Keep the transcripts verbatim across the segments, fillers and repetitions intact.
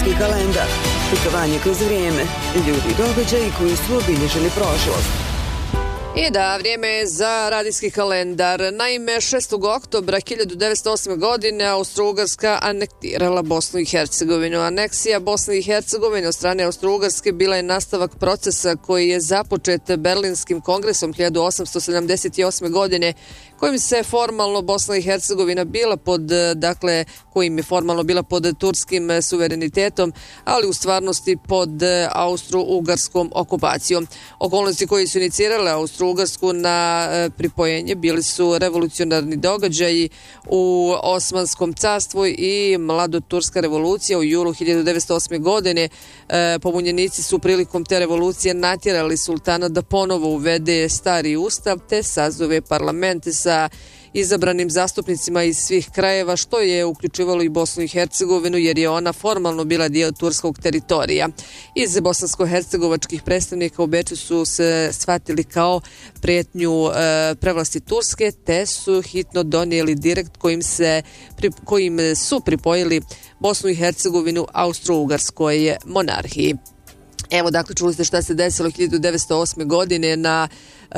radijski kalendar. Putovanje kroz vrijeme, ljudi i događaji koji su obilježili prošlost. I da, vrijeme je za radijski kalendar. Naime, šestog oktobra hiljadu devetsto osme. godine Austro-Ugarska anektirala Bosnu i Hercegovinu. Aneksija Bosne i Hercegovine od strane Austro-Ugarske bila je nastavak procesa koji je započet Berlinskim kongresom hiljadu osamsto sedamdeset osme. godine, kojim se formalno Bosna i Hercegovina bila pod, dakle, kojim je formalno bila pod turskim suverenitetom, ali u stvarnosti pod austro-ugarskom okupacijom. Okolnosti koje su inicirale Austro-Ugarsku na pripojenje bili su revolucionarni događaji u Osmanskom carstvu i mladoturska revolucija u julu hiljadu devetsto osme. godine. Pobunjenici su prilikom te revolucije natjerali sultana da ponovo uvede stari ustav te sazove parlamente sa izabranim zastupnicima iz svih krajeva, što je uključivalo i Bosnu i Hercegovinu, jer je ona formalno bila dio turskog teritorija. Iz bosansko-hercegovačkih predstavnika u Beču su se shvatili kao prijetnju e, prevlasti Turske, te su hitno donijeli direkt kojim, se, pri, kojim su pripojili Bosnu i Hercegovinu Austro-Ugarskoj monarhiji. Evo, dakle, čuli ste šta se desilo hiljadu devetsto osme. godine na Uh,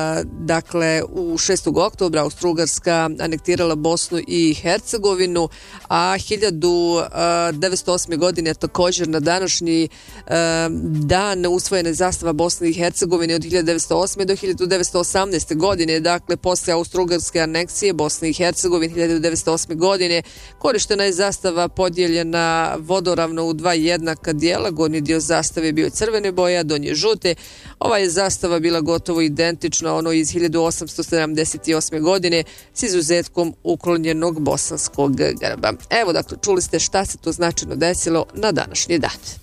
dakle u šestog oktobra Austro-Ugarska anektirala Bosnu i Hercegovinu, a hiljadu devetsto osme. godine također na današnji uh, dan usvojene zastava Bosne i Hercegovine od hiljadu devetsto osme. do hiljadu devetsto osamnaeste. godine, dakle poslije Austro-Ugarske aneksije Bosne i Hercegovine hiljadu devetsto osme. godine korištena je zastava podijeljena vodoravno u dva jednaka dijela. Gornji dio zastave je bio crvene boje, a donje žute. Ova je zastava bila gotovo identično ono iz hiljadu osamsto sedamdeset osme. godine s izuzetkom uklonjenog bosanskog grba. Evo, dakle, čuli ste šta se to značajno desilo na današnji dan.